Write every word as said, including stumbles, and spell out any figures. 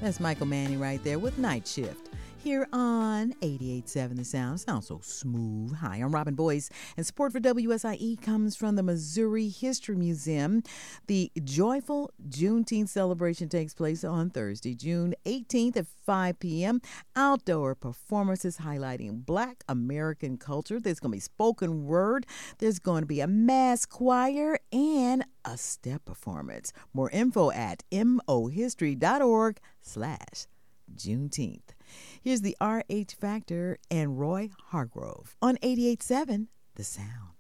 That's Michael Manning right there with Night Shift. Here on eighty-eight point seven The Sound. Sounds so smooth. Hi, I'm Robin Boyce, and support for W S I E comes from the Missouri History Museum. The joyful Juneteenth celebration takes place on Thursday, June eighteenth at five p.m. Outdoor performances highlighting Black American culture. There's going to be spoken word. There's going to be a mass choir and a step performance. More info at mohistory.org slash Juneteenth. Here's the R H Factor and Roy Hargrove on eighty-eight point seven The Sound.